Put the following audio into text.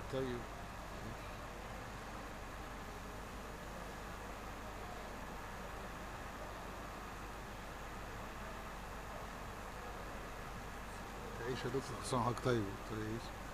طيب. تعيش يا دكتور، كل سنة وحضرتك طيب. تعيش.